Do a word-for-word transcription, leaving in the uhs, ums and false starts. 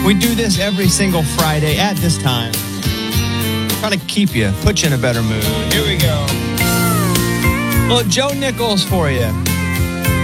We do this every single Friday at this time. Trying to keep you, put you in a better mood. Here we go. Well, Joe Nichols for you.